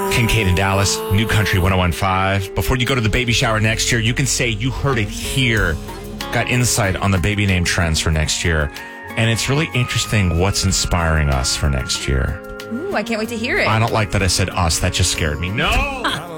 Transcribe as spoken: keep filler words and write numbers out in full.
Kincaid in Dallas, New Country one oh one point five. Before you go to the baby shower next year, you can say you heard it here. Got insight on the baby name trends for next year. And it's really interesting what's inspiring us for next year. Ooh, I can't wait to hear it. I don't like that I said us. That just scared me. No!